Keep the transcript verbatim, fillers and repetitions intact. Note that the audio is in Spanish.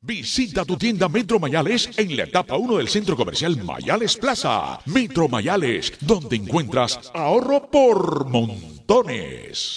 Visita tu tienda Metro Mayales en la etapa uno del Centro Comercial Mayales Plaza. Metro Mayales, donde encuentras ahorro por montones.